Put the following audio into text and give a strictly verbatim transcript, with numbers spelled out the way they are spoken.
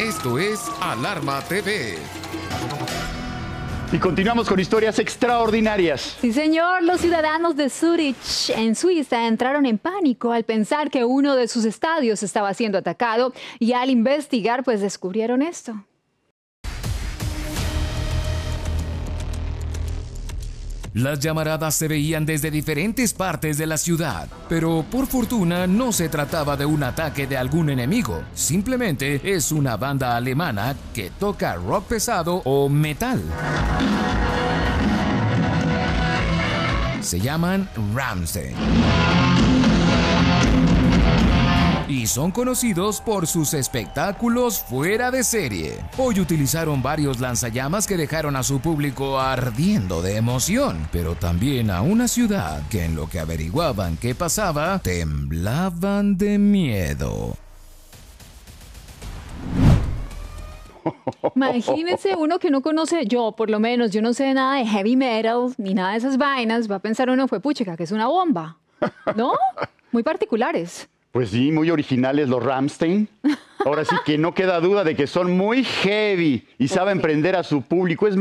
Esto es Alarma T V. Y continuamos con historias extraordinarias. Sí, señor. Los ciudadanos de Zurich, en Suiza, entraron en pánico al pensar que uno de sus estadios estaba siendo atacado y al investigar, pues descubrieron esto. Las llamaradas se veían desde diferentes partes de la ciudad, pero por fortuna no se trataba de un ataque de algún enemigo, simplemente es una banda alemana que toca rock pesado o metal. Se llaman Rammstein. Y son conocidos por sus espectáculos fuera de serie. Hoy utilizaron varios lanzallamas que dejaron a su público ardiendo de emoción, pero también a una ciudad que en lo que averiguaban qué pasaba, temblaban de miedo. Imagínense uno que no conoce, yo por lo menos, yo no sé nada de heavy metal ni nada de esas vainas, va a pensar uno fue puchica, que es una bomba, ¿no? Muy particulares. Pues sí, muy originales los Rammstein. Ahora sí que no queda duda de que son muy heavy y saben Ok. prender a su público. Es